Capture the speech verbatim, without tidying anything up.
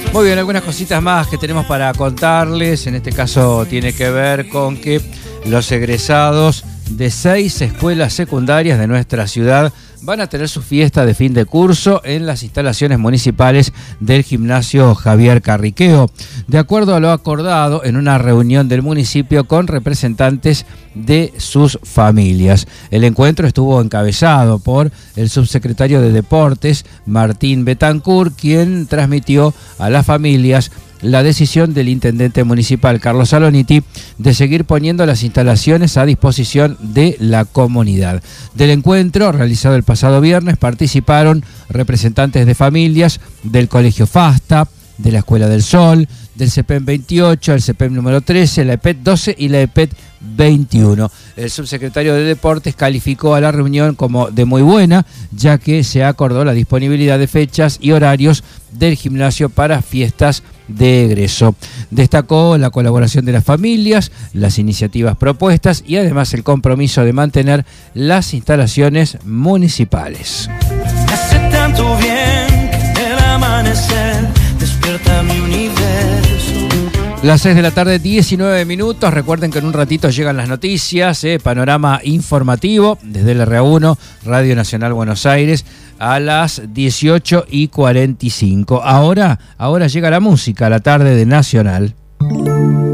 Muy bien, algunas cositas más que tenemos para contarles. En este caso tiene que ver con que los egresados de seis escuelas secundarias de nuestra ciudad van a tener su fiesta de fin de curso en las instalaciones municipales del gimnasio Javier Carriqueo, de acuerdo a lo acordado en una reunión del municipio con representantes de sus familias. El encuentro estuvo encabezado por el subsecretario de Deportes, Martín Betancourt, quien transmitió a las familias la decisión del intendente municipal, Carlos Saloniti, de seguir poniendo las instalaciones a disposición de la comunidad. Del encuentro, realizado el pasado viernes, participaron representantes de familias del Colegio FASTA, de la Escuela del Sol, del CEPEM veintiocho, el CEPEM número trece, la EPET doce y la EPET veintiuno. El subsecretario de Deportes calificó a la reunión como de muy buena, ya que se acordó la disponibilidad de fechas y horarios del gimnasio para fiestas de egreso. Destacó la colaboración de las familias, las iniciativas propuestas y además el compromiso de mantener las instalaciones municipales. Hace tanto bien el amanecer, despierta mi universo. Las seis de la tarde, diecinueve minutos. Recuerden que en un ratito llegan las noticias, eh, panorama informativo desde el R A uno, Radio Nacional Buenos Aires, a las dieciocho y cuarenta y cinco. Ahora, ahora llega la música, la tarde de Nacional.